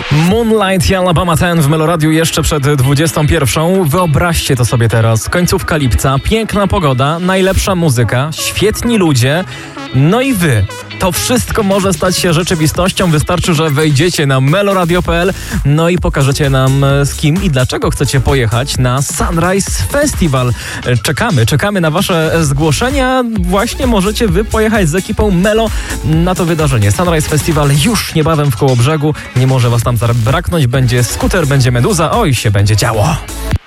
Moonlight i Alabama 10 w Meloradiu jeszcze przed 21. Wyobraźcie to sobie teraz. Końcówka lipca, piękna pogoda, najlepsza muzyka, świetni ludzie, no i wy. To wszystko może stać się rzeczywistością. Wystarczy, że wejdziecie na meloradio.pl, no i pokażecie nam z kim i dlaczego chcecie pojechać na Sunrise Festival. Czekamy na wasze zgłoszenia. Właśnie możecie wy pojechać z ekipą Melo na to wydarzenie. Sunrise Festival już niebawem w Kołobrzegu. Nie może was tam braknąć. Będzie skuter, będzie meduza. Oj, się będzie działo.